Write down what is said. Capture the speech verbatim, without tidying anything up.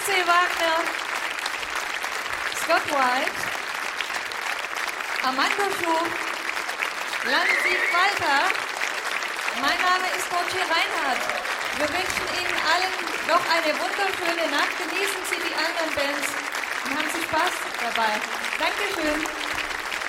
Lindsay Wagner, Scott White, Armando Schuf, Lansieg Walter. Mein Name ist Roger Reinhardt. Wir wünschen Ihnen allen noch eine wunderschöne Nacht. Genießen Sie die anderen Bands und haben Sie Spaß dabei. Dankeschön.